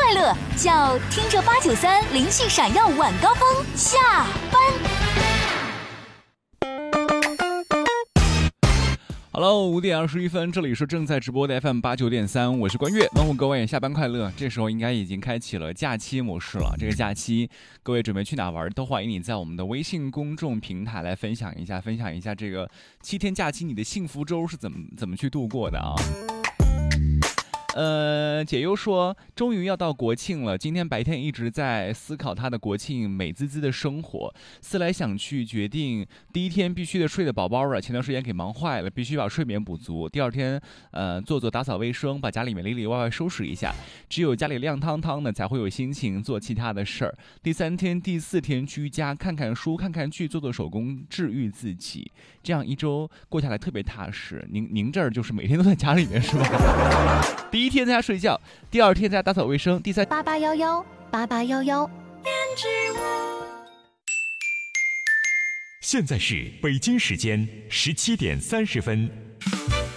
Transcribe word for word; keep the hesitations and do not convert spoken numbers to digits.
快乐，叫听着八九三灵气闪耀晚高峰下班。 Hello， 五点二十一分，这里是正在直播的 F M 八九点三，我是关悦，问候各位下班快乐。这时候应该已经开启了假期模式了。这个假期，各位准备去哪玩？都欢迎你在我们的微信公众平台来分享一下，分享一下这个七天假期你的幸福周是怎么怎么去度过的啊？呃，解忧说，终于要到国庆了。今天白天一直在思考他的国庆美滋滋的生活，思来想去，决定第一天必须得睡得饱饱的。前段时间给忙坏了，必须把睡眠补足。第二天，呃，做做打扫卫生，把家里面里里外外收拾一下。只有家里亮堂堂的，才会有心情做其他的事儿。第三天、第四天居家，看看书，看看剧，做做手工，治愈自己。这样一周过下来特别踏实。您您这儿就是每天都在家里面是吧？第一天在家睡觉，第二天在家打扫卫生，第三八八幺幺八八幺幺。 现在是北京时间十七点三十分。